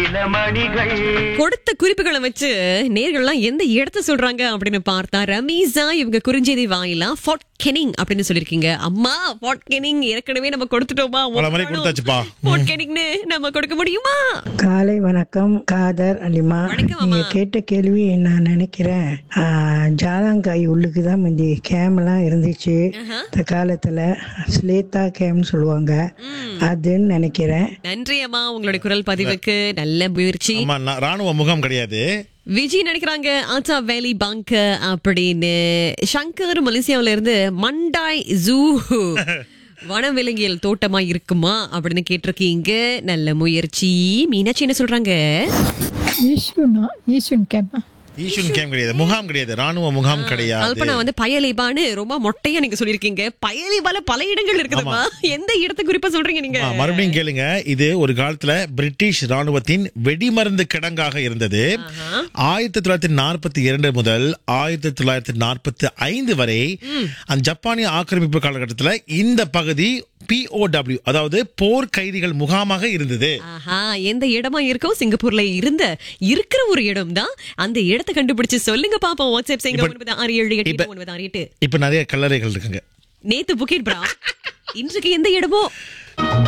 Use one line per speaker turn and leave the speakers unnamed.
கொடுத்த குறிப்புகளை வச்சு நேர்கள்லாம் எந்த இடத்த சொல்றாங்க அப்படின்னு பார்த்தா ரமீஸா இவங்க குறிஞ்செய்தி வாயிலா ஃபார்ட் கெனிங் அப்படின்னு சொல்லிருக்கீங்க. அம்மா ஃபார்ட் கெனிங் ஏற்கனவே நம்ம கொடுத்துட்டோமா? ஃபார்ட் கெனிங்னு நம்ம கொடுக்க முடியுமா?
காலை வணக்கம் காதர் அலிமா. நீங்க கேட்ட கேள்வி நான் நினைக்கிறேன் ஜாலாங்காய் உள்ளுக்கு தான் முந்தி கேம் எல்லாம் இருந்துச்சு. இந்த காலத்துல ஸ்லேத்தா கேம்னு சொல்லுவாங்க, அதுன்னு நினைக்கிறேன்.
நன்றி அம்மா உங்களுடைய குரல் பதிவுக்கு. நல்ல முயற்சி.
ராணுவ முகாம் கிடையாது.
விஜய் நினைக்கிறாங்க ஆச்சா வேலி பங்க் அப்படின்னு. சங்கர் மலேசியாவில இருந்து மண்டாய் ஜூ வனவிலங்கியல் தோட்டமா இருக்குமா அப்படின்னு கேட்டிருக்கீங்க. நல்ல முயற்சி. மீனாட்சி என்ன சொல்றாங்க?
ஈஷுன் கேம் கிடையாது, முகாம் கிடையாது, ராணுவ முகாம் கிடையாது.
கல்பனா வந்து பயலிபான்னு ரொம்ப மொட்டையா நீங்க சொல்லிருக்கீங்க. பயலிபால பல இடங்கள் இருக்குதுமா, எந்த இடத்தை குறிப்பா சொல்றீங்க நீங்க?
மறுபடியும் கேளுங்க. இது ஒரு காலத்துல பிரிட்டிஷ் ராணுவத்தின் வெடிமருந்து கிடங்காக இருந்தது. 1942 முதல் 1945 வரை அந்த ஜப்பானிய ஆக்கிரமிப்பு காலகட்டத்துல இந்த பகுதி POW அதாவது போர் கைதிகள் முகாமாக இருந்தது.
எந்த இடமா இருக்கும்? சிங்கப்பூர்ல இருக்கிற ஒரு இடம் தான். அந்த இடத்தை கண்டுபிடிச்சு சொல்லுங்க பாப்போம். வாட்ஸ்அப் செய்யுங்க. 9778
இப்ப நிறைய கல்லறைகள் இருக்குங்க.
நேத்து புக்கிட் பிரா, இன்றைக்கு எந்த இடமோ